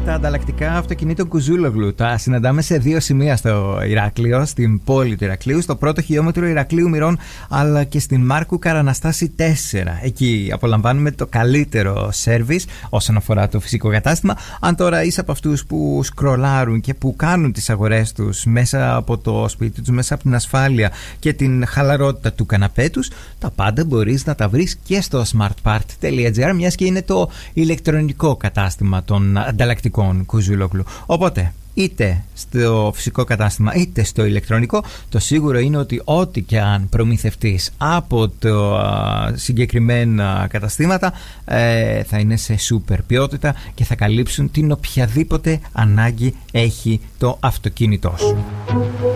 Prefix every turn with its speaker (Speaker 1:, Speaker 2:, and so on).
Speaker 1: τα ανταλλακτικά αυτοκινήτων Κουζούλογλου. Τα συναντάμε σε δύο σημεία στο Ηράκλειο, στην πόλη του Ηρακλείου, στο πρώτο χιλιόμετρο Ηρακλείου Μυρών, αλλά και στην Μάρκου Καραναστάση 4. Εκεί απολαμβάνουμε το καλύτερο σέρβις όσον αφορά το φυσικό κατάστημα. Αν τώρα είσαι από αυτούς που σκρολάρουν και που κάνουν τις αγορές τους μέσα από το σπίτι τους, μέσα από την ασφάλεια και την χαλαρότητα του καναπέ τους, τα πάντα μπορείς να τα βρεις και στο smartpart.gr, μιας και είναι το ηλεκτρονικό κατάστημα των ανταλλακτικών Κουζούλογλου. Οπότε, είτε στο φυσικό κατάστημα είτε στο ηλεκτρονικό, το σίγουρο είναι ότι ό,τι και αν προμηθευτείς από το συγκεκριμένα καταστήματα θα είναι σε σούπερ ποιότητα και θα καλύψουν την οποιαδήποτε ανάγκη έχει το αυτοκίνητό σου.